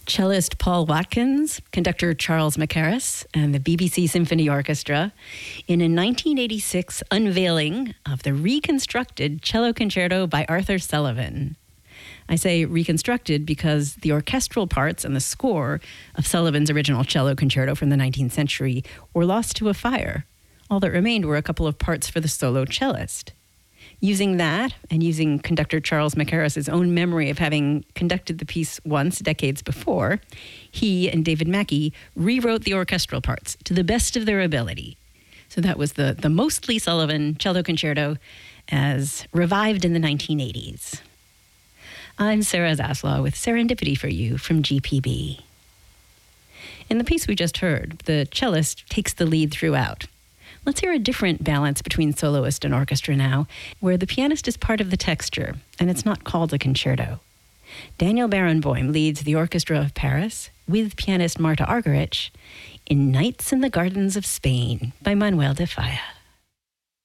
Cellist Paul Watkins, conductor Charles Mackerras, and the BBC Symphony Orchestra in a 1986 unveiling of the reconstructed cello concerto by Arthur Sullivan. I say reconstructed because the orchestral parts and the score of Sullivan's original cello concerto from the 19th century were lost to a fire. All that remained were a couple of parts for the solo cellist. Using that, and using conductor Charles Mackerras' own memory of having conducted the piece once, decades before, he and David Mackey rewrote the orchestral parts to the best of their ability. So that was the mostly Sullivan cello concerto as revived in the 1980s. I'm Sarah Zaslaw with Serendipity for you from GPB. In the piece we just heard, the cellist takes the lead throughout. Let's hear a different balance between soloist and orchestra now, where the pianist is part of the texture, and it's not called a concerto. Daniel Barenboim leads the Orchestra of Paris with pianist Marta Argerich in Nights in the Gardens of Spain by Manuel de Falla.